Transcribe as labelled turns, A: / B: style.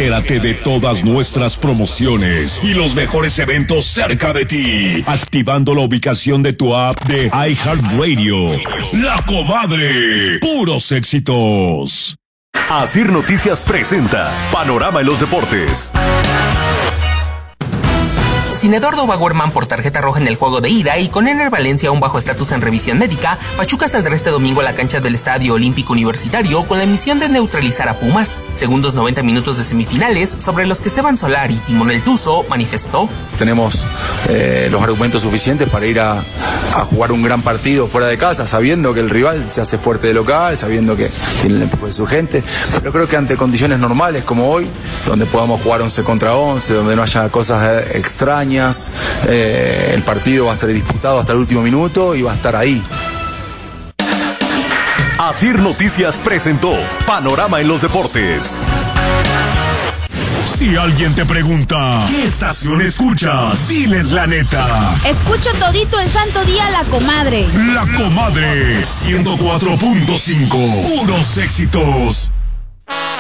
A: Entérate de todas nuestras promociones y los mejores eventos cerca de ti, activando la ubicación de tu app de iHeartRadio. La Comadre, puros éxitos.
B: Asir Noticias presenta Panorama en los Deportes.
C: Sin Eduardo Bauerman por tarjeta roja en el juego de ida y con Ener Valencia aún bajo estatus en revisión médica, Pachuca saldrá este domingo a la cancha del Estadio Olímpico Universitario con la misión de neutralizar a Pumas. Segundos 90 minutos de semifinales sobre los que Esteban Solari, Timonel Tuzo, manifestó:
D: tenemos los argumentos suficientes para ir a jugar un gran partido fuera de casa, sabiendo que el rival se hace fuerte de local, sabiendo que tiene el empuje de su gente, pero creo que ante condiciones normales como hoy, donde podamos jugar 11 contra 11, donde no haya cosas extrañas, el partido va a ser disputado hasta el último minuto y va a estar ahí.
B: Asir Noticias presentó Panorama en los Deportes.
A: Si alguien te pregunta, ¿qué estación escuchas? Diles la neta.
E: Escucho todito el santo día La Comadre.
A: La Comadre, 104.5, puros éxitos.